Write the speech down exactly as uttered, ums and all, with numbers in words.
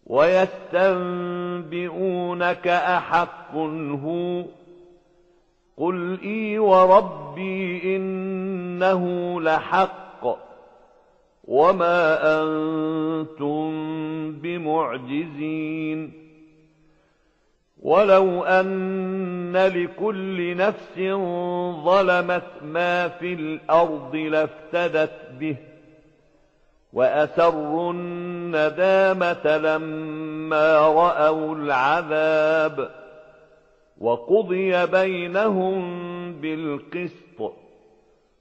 ويستنبئونك أحق هو قل إي وربي إنه لحق وما أنتم بمعجزين ولو أن لكل نفس ظلمت ما في الأرض لافتدت به وأسروا الندامة لما رأوا العذاب وقضي بينهم بالقسط